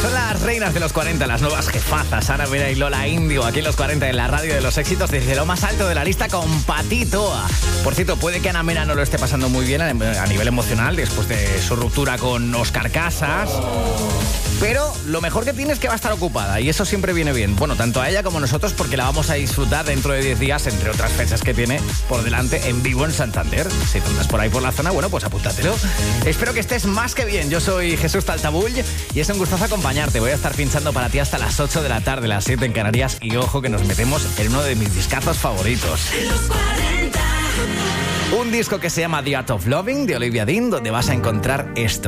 Son las reinas de los 40, las nuevas jefazas, Ana Mena y Lola Índigo, aquí en los 40 en la radio de los éxitos, desde lo más alto de la lista con Patitoa. Por cierto, puede que Ana Mena no lo esté pasando muy bien a nivel emocional después de su ruptura con Óscar Casas, pero lo mejor que tiene es que va a estar ocupada y eso siempre viene bien. Bueno, tanto a ella como a nosotros, porque la vamos a disfrutar dentro de 10 días, entre otras fechas que tiene por delante, en vivo en Santander. Si tú andas por ahí por la zona, bueno, pues apúntatelo. Espero que estés más que bien. Yo soy Jesús Taltabull y es un gustazo acompañarte. Voy a estar pinchando para ti hasta las 8 de la tarde, las 7 en Canarias, y ojo que nos metemos en uno de mis discazos favoritos. Los 40. Un disco que se llama The Art of Loving, de Olivia Dean, donde vas a encontrar esto.